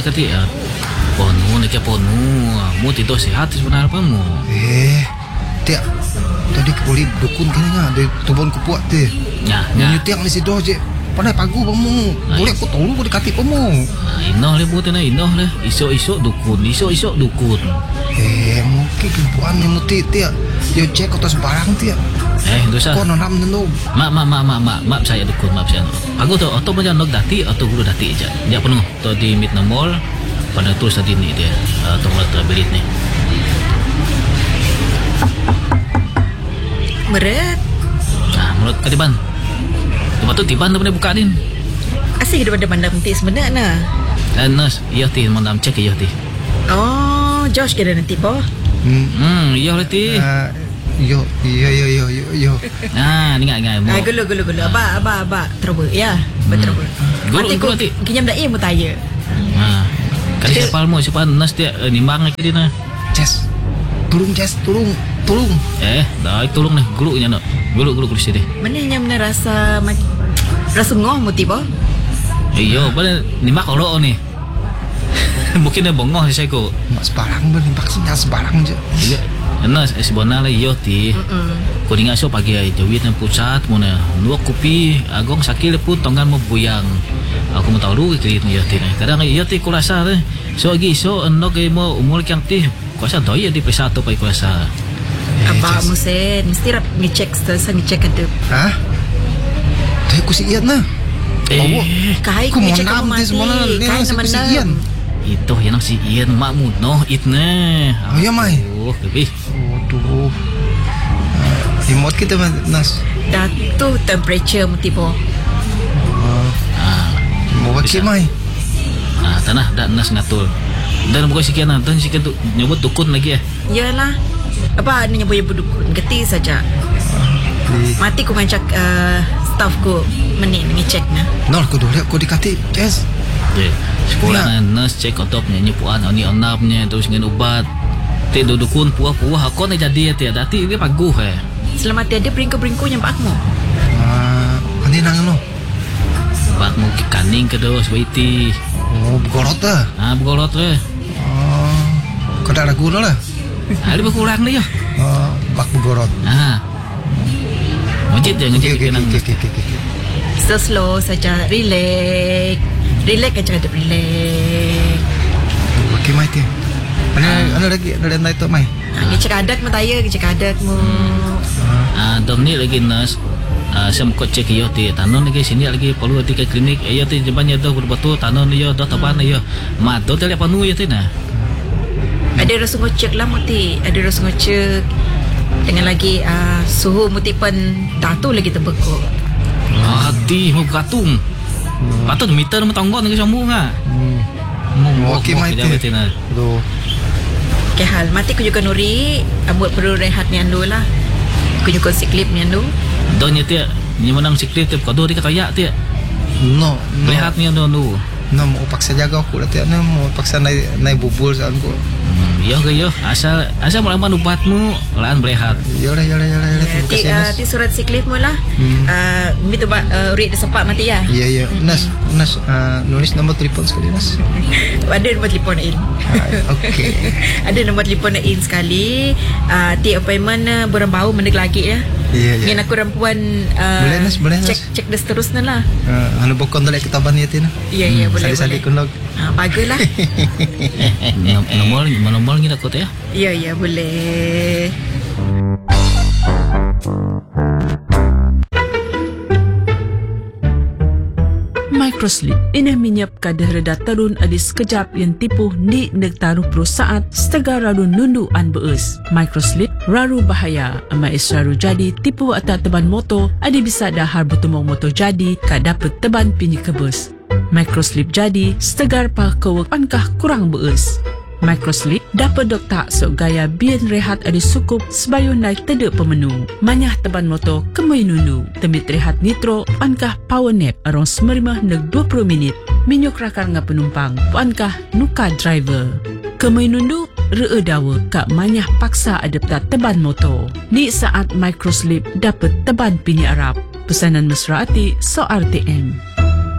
kati ponu nak ponu mu tidur sehat sebenarnya mu. Tiap tadi kepuli dukun kena ada tubon kupuat tu. Ya. Nyutiang di situ je. Pandai pagu pamu. Boleh aku tolong aku dekati pamu. Inoh le buat na inoh le. Isok dukun. Mungkin kupuan yang muti tiap. Dia cek atas barang tiap. Dosa. Kau nanam nendo. Maaf saya dukun, maaf saya. Aku tu atau macam nok dati atau guru dati aja. Dia penuh. Tu di mid mall. Pada tulis tadi ni dia. Atau mata belit ni. Berat. Menurut katiban. Lepas tu tiban tu boleh buka din. Asyik daripada mandam nanti sebenarnya. Nas, iya ti mandam cek iya ti. Oh, Josh kira nanti po. Iya ti. Yo. Ingat. Gulu. Abah. Terubah ya. Betul. Gulu ti. Kinyam dah mu tanya. Kali siapa mu siapa nas dia nimbang ke dia na. Jess. Tolong. Dah tolong ni gulunya nak. Gulu di sini. Mana rasa ngoh mu tiba. Iyo, pada nimbak orang ni. Mungkin dia bongong saya ko. Mak sebarang nimbak sebarang je. Iya. Nas sebenarnya iyo ti. Ko ingat so pagi jawit na pusat mo na. Luak kopi agong sakil pun tonggan mo buyang. Aku mau tahu ke iyo ti. Kadang iyo ti ko rasa ni. So agi so nok mo umur kyang ti. Ko rasa doy di pesato pa ko rasa. Apa musen mesti rap ngecek ada. Hah? Tapi aku sian na. Kai ku ngecek kamu mati. Kai sama sian. Itu yang si Ian makmu noh itne. Ya mai. Lebih. Aduh. Remote kita nas. Datu temperature mu tiba. Mau pakai mai. Tanah dak nas ngatul. Dan bukan sekian dan sekian tu nyebut dukun lagi Yalah. Apa ni nyebut dukun? Geti saja. Mati ku mancak staff ku ngecek na. Nol ku dulu aku dikati. Yes. Sekolah nurse cek otop nyepuan ani onapnya terus dengan ubat. Te dukun puah-puah aku ni jadi te dati dia paguh Selamat tiada bringko-bringko yang pakmu. Ani nang no. Pakmu ke kaning ke dos waiti. Bergorot dah. Bergorot Kada ragu lah. Ada berkurang dia. Bak bergorot. Ngejit kenang. Slow saja, relax aja ada relax. Okey mai tu. Ana lagi ada naik tu mai. Ngecek adat mu taya, ngecek adat mu. Dom ni lagi nas. Saya mau cek iyo ti tanon lagi sini lagi perlu ti ke klinik. Iyo ti jebannya dah betul tanon iyo dah taban iyo. Mat tu tadi apa nu iyo ti na. Ada rasa ngecek lah muti, ada rasa ngecek. Dengan lagi suhu muti pun datu lagi terbekuk. Hati mau katung. Patut meter mau tanggon lagi sambung Okey mai tu. Okey hal mati ku juga nuri, buat perlu rehat ni andu lah. Ku juga siklip ni andu. Donya dia ni menang siklip tu kado di katayak dia. No. Rehat ni andu. No mau paksa jaga aku dah tiap ni mau paksa naik bubul saat aku. Yo asal melawan ubatmu lahan berehat. Yo lah. Ti surat siklif mu lah. Minta urit sepak mati ya. Ya. Nas nulis nombor telefon sekali nas. Ada nombor telefon in. Okey. Ada nombor telefon in sekali. Ti appointment borang bau mendek lagi ya. Ya. Yang aku rampuan boleh nas. Cek dah seterusnya lah. Anu bokon tolak ketaban ya tina. Ya boleh. Sali kundok. Baguslah. Nomor kita kot ya. Ya boleh. Microslip ini menyap kadah reda tarun adis sekejap yang tipu ni negtaruh perusahaan setengah raru nundu an beus. Microslip raru bahaya ama raru jadi tipu atas teban motor adi bisa dahar bertumong motor jadi ka dapat teban pinyi kebus. Microslip jadi setegar pa kewek pankah kurang beus. Microslip dapat doktak sok gaya bian rehat ada sukup sebayun naik tedek pemenu. Manyah teban motor kemui nundu. Temit rehat nitro pankah power nap arong 15 neg 20 minit. Minyuk rakar nga penumpang pankah nuka driver. Kemui nundu ree dawa kak manyah paksa adapta teban motor. Di saat Microslip dapat teban pini Arab. Pesanan mesra ati so RTM.